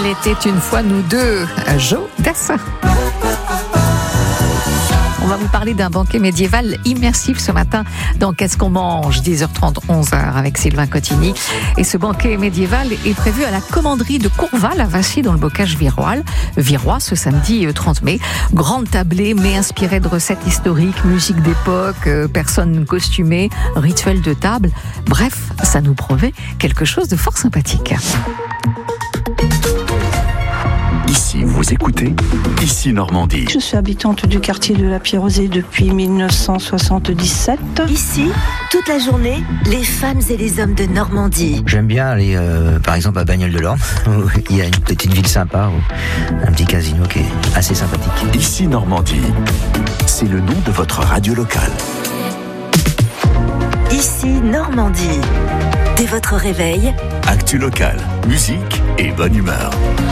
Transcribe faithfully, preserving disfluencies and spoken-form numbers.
était une fois nous deux, Joe Dassin. On va vous parler d'un banquet médiéval immersif ce matin dans Qu'est-ce qu'on mange, dix heures trente, onze heures avec Sylvain Cotigny. Et ce banquet médiéval est prévu à la commanderie de Courval à Vassy dans le bocage virois. Virois ce samedi trente mai. Grande tablée mais inspirée de recettes historiques, musique d'époque, personnes costumées, rituels de table. Bref, ça nous promet quelque chose de fort sympathique. Ici, vous écoutez Ici Normandie. Je suis habitante du quartier de la Pierrosée depuis mille neuf cent soixante-dix-sept. Ici, toute la journée, les femmes et les hommes de Normandie. J'aime bien aller, euh, par exemple, à Bagnoles-de-l'Orne, où il y a une petite ville sympa, où un petit casino qui est assez sympathique. Ici Normandie, c'est le nom de votre radio locale. Ici Normandie. Dès votre réveil, Actu locale, musique et bonne humeur.